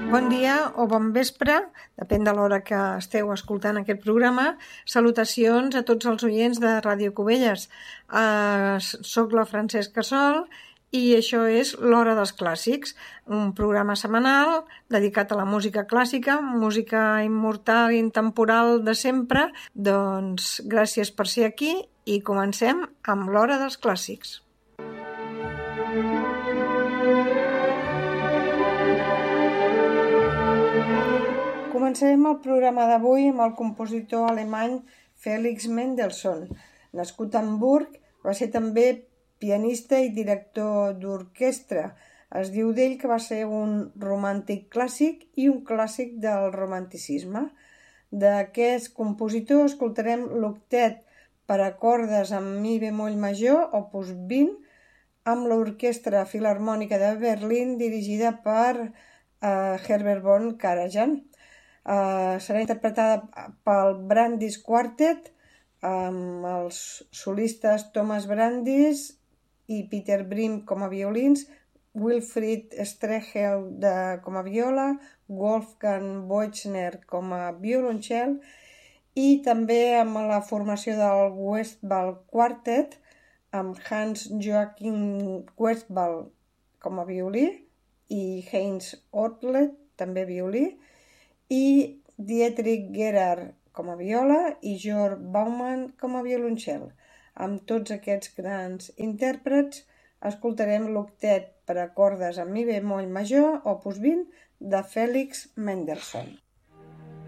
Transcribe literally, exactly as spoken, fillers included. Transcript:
Bon dia o bon vespre, depèn de l'hora que esteu escoltant aquest programa. Salutacions a tots els oients de Ràdio Cubelles. Uh, soc la Francesca Sol i això és l'Hora dels Clàssics, un programa setmanal dedicat a la música clàssica, música immortal i intemporal de sempre. Doncs gràcies per ser aquí i comencem amb l'Hora dels Clàssics. Començarem el programa d'avui amb el compositor alemany Felix Mendelssohn. Nascut a Hamburg, va ser també pianista i director d'orquestra. Es diu d'ell que va ser un romàntic clàssic i un clàssic del romanticisme. D'aquest compositor escoltarem l'octet per a cordes amb mi bemoll major, opus vint, amb l'Orquestra Filharmònica de Berlín dirigida per uh, Herbert von Karajan. Uh, serà interpretada pel Brandis Quartet amb els solistes Thomas Brandis i Peter Brim com a violins, Wilfried Strehel de, com a viola, Wolfgang Boechner com a violoncel i també amb la formació del Westphal Quartet amb Hans Joachim Westphal com a violí i Heinz Ortlet també violí, i Dietrich Gerhard com a viola i Georg Baumann com a violoncel. Amb tots aquests grans intèrprets escoltarem l'octet per a cordes amb mi bemoll major, opus vint, de Felix Mendelssohn.